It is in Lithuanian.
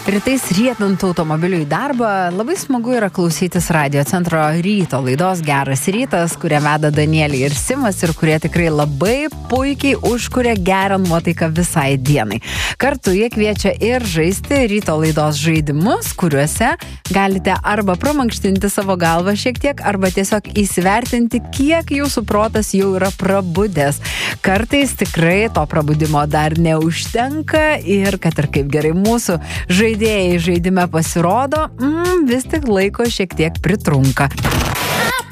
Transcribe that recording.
Rytais rietant automobiliu į darbą labai smagu yra klausytis Radio Centro ryto laidos Geras rytas, kurią veda Danielė ir Simas ir kurie tikrai labai puikiai užkuria gerą nuotaiką visai dienai. Kartu jie kviečia ir žaisti ryto laidos žaidimus, kuriuose galite arba pramankštinti savo galvą šiek tiek, arba tiesiog įsivertinti, kiek jūsų protas jau yra prabudęs. Kartais tikrai to prabudimo dar neužtenka ir kad ir kaip gerai mūsų žaidėjai žaidime pasirodo, vis tik laiko šiek tiek pritrunka.